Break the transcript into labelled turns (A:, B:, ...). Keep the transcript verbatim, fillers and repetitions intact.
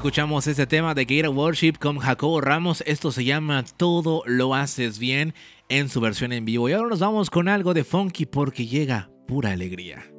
A: escuchamos este tema de Gator Worship con Jacobo Ramos. Esto se llama Todo lo haces bien en su versión en vivo. Y ahora nos vamos con algo de funky porque llega pura alegría.